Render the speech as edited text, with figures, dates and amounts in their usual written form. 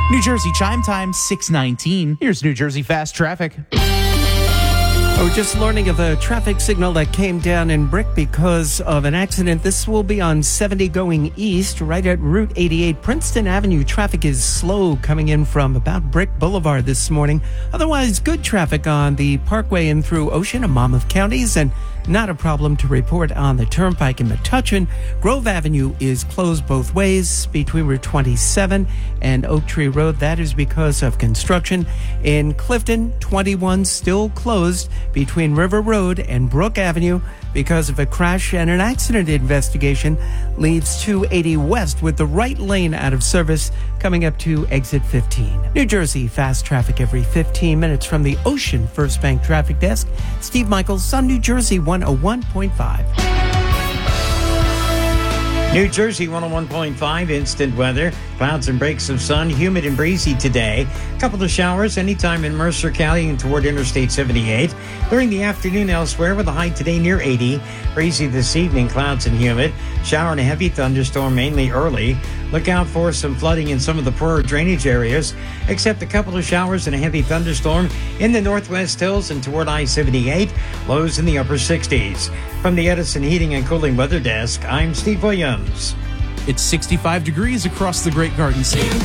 New Jersey chime time 6:19. Here's New Jersey fast traffic. Oh, just learning of a traffic signal that came down in Brick because of an accident. This will be on 70 going east, right at Route 88. Princeton Avenue traffic is slow coming in from about Brick Boulevard this morning. Otherwise, good traffic on the Parkway and through Ocean and Monmouth counties, and not a problem to report on the Turnpike in Metuchen. Grove Avenue is closed both ways between Route 27 and Oak Tree Road. That is because of construction. In Clifton, 21 still closed between River Road and Brook Avenue because of a crash, and an accident investigation leaves 280 West with the right lane out of service coming up to exit 15. New Jersey fast traffic every 15 minutes from the Ocean First Bank Traffic Desk. Steve Michaels on New Jersey 101.5. New Jersey 101.5 instant weather. Clouds and breaks of sun, humid and breezy today. A couple of showers anytime in Mercer County and toward Interstate 78. During the afternoon elsewhere with a high today near 80. Breezy this evening, clouds and humid. Shower and a heavy thunderstorm mainly early. Look out for some flooding in some of the poorer drainage areas, except a couple of showers and a heavy thunderstorm in the Northwest Hills and toward I-78. Lows in the upper 60s. From the Edison Heating and Cooling Weather Desk, I'm Steve Williams. It's 65 degrees across the Great Garden State.